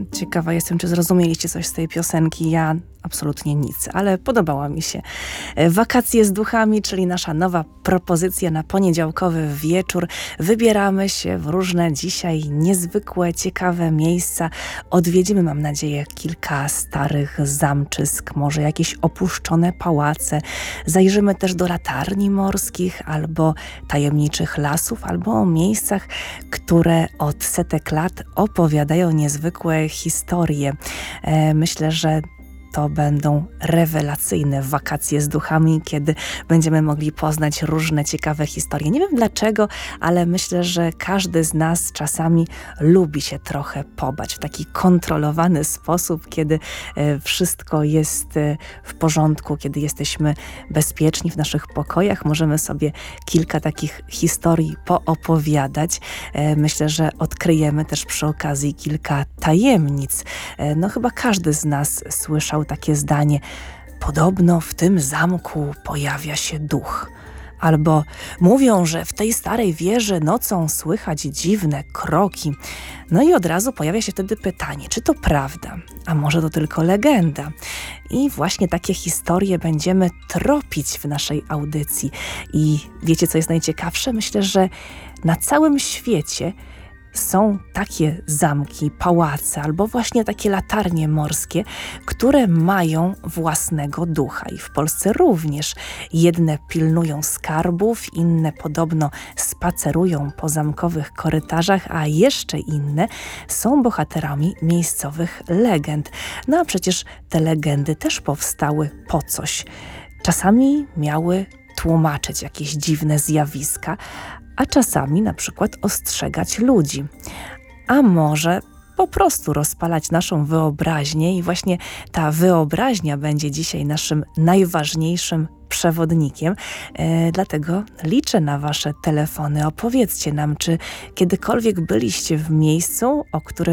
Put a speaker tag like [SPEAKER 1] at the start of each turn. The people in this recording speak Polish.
[SPEAKER 1] Ciekawa jestem, czy zrozumieliście coś z tej piosenki. Ja absolutnie nic, ale podobała mi się. Wakacje z duchami, czyli nasza nowa propozycja na poniedziałkowy wieczór. Wybieramy się w różne dzisiaj niezwykłe, ciekawe miejsca. Odwiedzimy, mam nadzieję, kilka starych zamczysk, może jakieś opuszczone pałace. Zajrzymy też do latarni morskich albo tajemniczych lasów, albo o miejscach, które od setek lat opowiadają niezwykłe historie. Myślę, że to będą rewelacyjne wakacje z duchami, kiedy będziemy mogli poznać różne ciekawe historie. Nie wiem dlaczego, ale myślę, że każdy z nas czasami lubi się trochę pobać w taki kontrolowany sposób, kiedy wszystko jest w porządku, kiedy jesteśmy bezpieczni w naszych pokojach. Możemy sobie kilka takich historii poopowiadać. Myślę, że odkryjemy też przy okazji kilka tajemnic. No chyba każdy z nas słyszał takie zdanie: podobno w tym zamku pojawia się duch. Albo mówią, że w tej starej wieży nocą słychać dziwne kroki. No i od razu pojawia się wtedy pytanie, czy to prawda, a może to tylko legenda. I właśnie takie historie będziemy tropić w naszej audycji. I wiecie, co jest najciekawsze? Myślę, że na całym świecie są takie zamki, pałace albo właśnie takie latarnie morskie, które mają własnego ducha. I w Polsce również. Jedne pilnują skarbów, inne podobno spacerują po zamkowych korytarzach, a jeszcze inne są bohaterami miejscowych legend. No a przecież te legendy też powstały po coś. Czasami miały tłumaczyć jakieś dziwne zjawiska, a czasami na przykład ostrzegać ludzi. A może po prostu rozpalać naszą wyobraźnię i właśnie ta wyobraźnia będzie dzisiaj naszym najważniejszym przewodnikiem. Dlatego liczę na wasze telefony. Opowiedzcie nam, czy kiedykolwiek byliście w miejscu, o którym